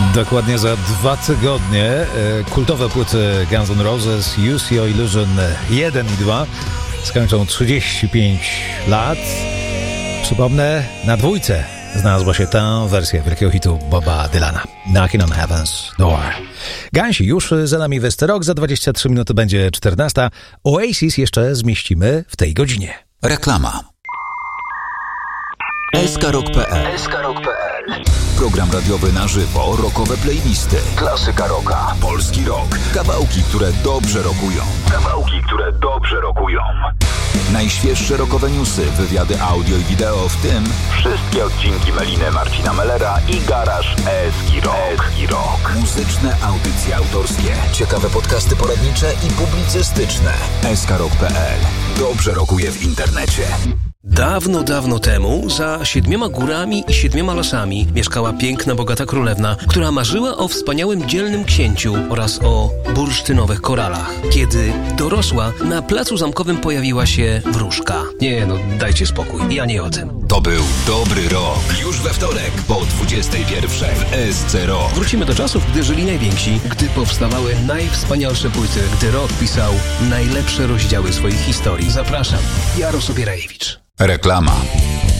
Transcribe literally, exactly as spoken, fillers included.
Dokładnie za dwa tygodnie kultowe płyty Guns N' Roses Use Your Illusion jeden i dwa skończą trzydzieści pięć lat. Przypomnę, na dwójce znalazła się ta wersja wielkiego hitu Boba Dylana, Knocking on Heaven's Door. Gansi już za nami Westy Rock, za dwadzieścia trzy minuty będzie czternasta. Oasis jeszcze zmieścimy w tej godzinie. Reklama. S K Rock kropka P L S K Rock kropka P L. Program radiowy na żywo, rockowe playlisty, klasyka rocka, polski rock, kawałki, które dobrze rockują, kawałki, które dobrze rockują. Najświeższe rockowe newsy, wywiady audio i wideo, w tym wszystkie odcinki Meliny Marcina Mellera i Garaż Eski Rock. Eski Rock. Muzyczne audycje autorskie, ciekawe podcasty poradnicze i publicystyczne. S K Rock kropka P L. Dobrze rockuje w internecie. Dawno, dawno temu, za siedmioma górami i siedmioma lasami mieszkała piękna, bogata królewna, która marzyła o wspaniałym, dzielnym księciu oraz o bursztynowych koralach. Kiedy dorosła, na placu zamkowym pojawiła się wróżka. Nie, no dajcie spokój, ja nie o tym. To był dobry rok. Już we wtorek po dwudziestej pierwszej w S C Rock. Wrócimy do czasów, gdy żyli najwięksi, gdy powstawały najwspanialsze płyty, gdy rock pisał najlepsze rozdziały swoich historii. Zapraszam, Jarosław Bierajewicz. Reklama.